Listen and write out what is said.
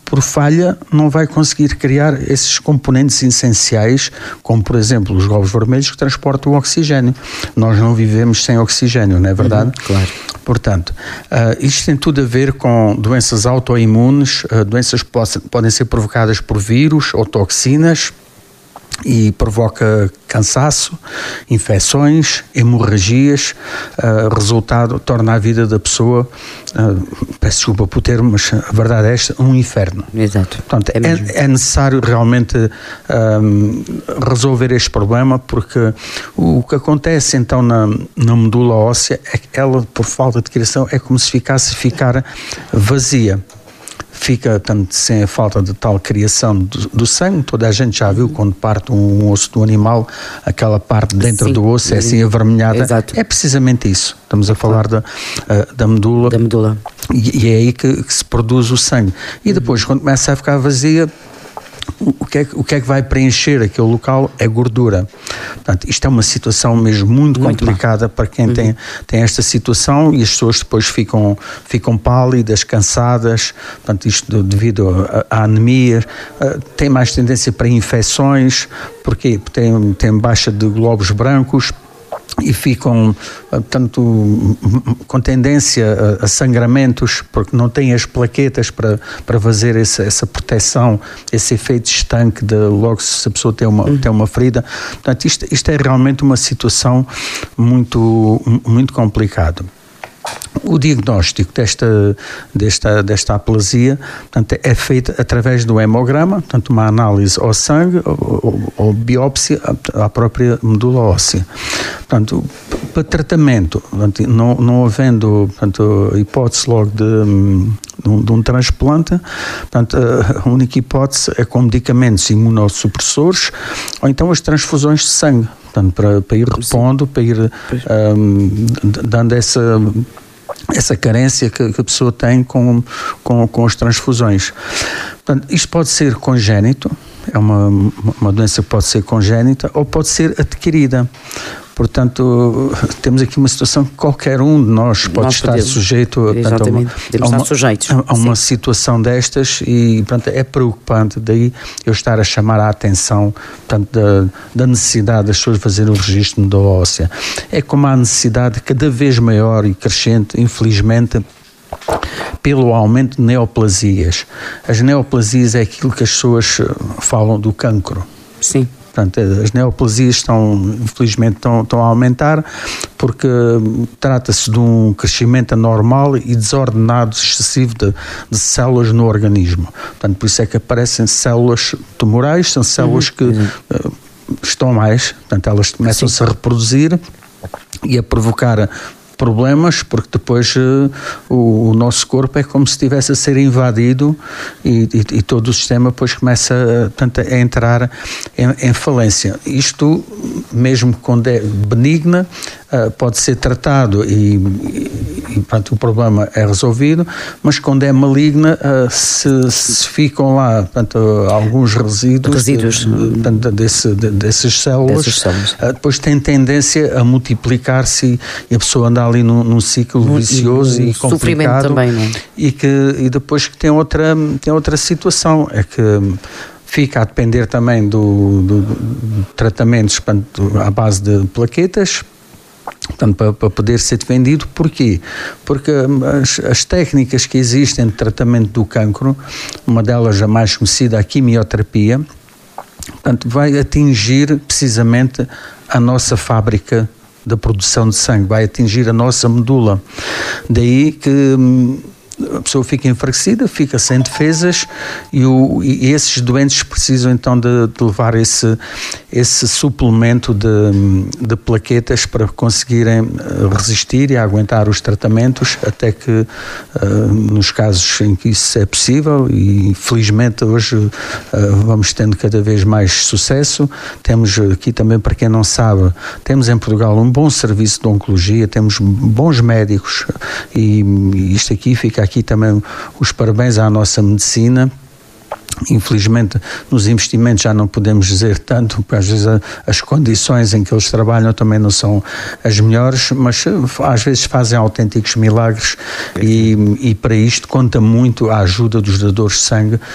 por falha, não vai conseguir criar esses componentes essenciais, como, por exemplo, os glóbulos vermelhos que transportam o oxigênio. Nós não vivemos sem oxigênio, não é verdade? Claro. Portanto, isto tem tudo a ver com doenças autoimunes, doenças que podem ser provocadas por vírus ou toxinas, e provoca cansaço, infecções, hemorragias, resultado torna a vida da pessoa, peço desculpa por termo, mas a verdade é esta, um inferno. Exato. Portanto, é necessário realmente resolver este problema, porque o que acontece então na medula óssea é que ela, por falta de criação, é como se ficar vazia. Fica, tanto sem a falta de tal criação do sangue. Toda a gente já viu quando parte um osso do animal, aquela parte dentro do osso é assim avermelhada. Exato. É precisamente isso. Estamos a falar da medula. Da medula. E é aí que se produz o sangue. E depois, quando começa a ficar vazia, o que é que vai preencher aquele local é gordura. Portanto, isto é uma situação mesmo muito complicada para quem tem esta situação, e as pessoas depois ficam pálidas, cansadas, portanto, isto devido à anemia, tem mais tendência para infecções, porque tem baixa de glóbulos brancos, e ficam, tanto com tendência a sangramentos, porque não têm as plaquetas para fazer essa proteção, esse efeito estanque de logo se a pessoa tem uma ferida. Portanto, isto é realmente uma situação muito, muito complicada. O diagnóstico desta aplasia, portanto, é feito através do hemograma, portanto, uma análise ao sangue ou biópsia à própria medula óssea. Portanto, para tratamento, portanto, não havendo, portanto, hipótese logo de um transplante, portanto, a única hipótese é com medicamentos imunossupressores ou então as transfusões de sangue, portanto, para ir repondo, para ir dando essa carência que a pessoa tem com as transfusões. Portanto, isto pode ser congénito, é uma doença que pode ser congénita ou pode ser adquirida. Portanto, temos aqui uma situação que qualquer um de nós pode estar sujeito a uma situação destas, e portanto, é preocupante daí eu estar a chamar a atenção, portanto, da necessidade das pessoas fazerem o registro de medula óssea. É como há necessidade cada vez maior e crescente, infelizmente, pelo aumento de neoplasias. As neoplasias é aquilo que as pessoas falam do cancro. Sim. Portanto, as neoplasias infelizmente estão a aumentar, porque trata-se de um crescimento anormal e desordenado excessivo de células no organismo. Portanto, por isso é que aparecem células tumorais, são células que estão mais, portanto, elas começam-se a reproduzir e a provocar problemas, porque depois o nosso corpo é como se estivesse a ser invadido e todo o sistema depois começa a entrar em falência. Isto, mesmo quando é benigna, pode ser tratado e portanto, o problema é resolvido, mas quando é maligna, se ficam lá, portanto, alguns resíduos dessas células, depois tem tendência a multiplicar-se e a pessoa anda ali num ciclo vicioso e complicado. Sofrimento também, não é? E depois que tem outra situação, é que fica a depender também do tratamentos, portanto, à base de plaquetas, portanto, para poder ser defendido. Porquê? Porque as técnicas que existem de tratamento do cancro, uma delas a mais conhecida, a quimioterapia, portanto, vai atingir precisamente a nossa fábrica da produção de sangue, vai atingir a nossa medula. Daí que a pessoa fica enfraquecida, fica sem defesas e esses doentes precisam então de levar esse suplemento de plaquetas para conseguirem resistir e aguentar os tratamentos, até que nos casos em que isso é possível, e felizmente hoje vamos tendo cada vez mais sucesso. Temos aqui também, para quem não sabe, temos em Portugal um bom serviço de oncologia, temos bons médicos, e isto fica aqui também os parabéns à nossa medicina. Infelizmente, nos investimentos já não podemos dizer tanto, porque às vezes as condições em que eles trabalham também não são as melhores, mas às vezes fazem autênticos milagres, e para isto conta muito a ajuda dos doadores de sangue,